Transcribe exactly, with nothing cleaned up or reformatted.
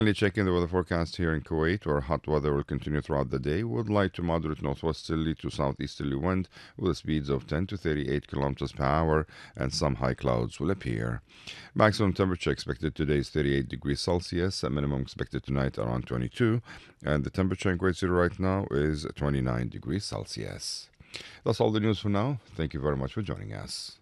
Finally, checking the weather forecast here in Kuwait, where hot weather will continue throughout the day, with light to moderate northwesterly to southeasterly wind with speeds of ten to thirty-eight kilometers per hour, and some high clouds will appear. Maximum temperature expected today is thirty-eight degrees Celsius, and minimum expected tonight around twenty-two, and the temperature in Kuwait City right now is twenty-nine degrees Celsius. That's all the news for now. Thank you very much for joining us.